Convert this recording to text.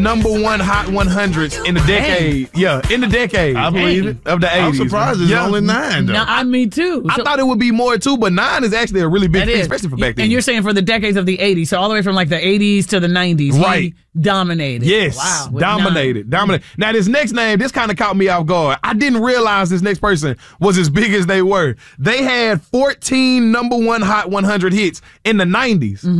number one Hot 100s in the decade. Yeah, in the decade. I believe it. Of the 80s. I'm surprised it's only 9, though. No, me too. I thought it would be more, too, but 9 is actually a really big thing, especially for back then. And you're saying for the decades of the 80s, so all the way from like the 80s to the 90s, right. he dominated. Yes, wow, dominated. Now, this next name, this kind of caught me off guard. I didn't realize this next person was as big as they were. They had 14 number one Hot 100 hits in the 90s.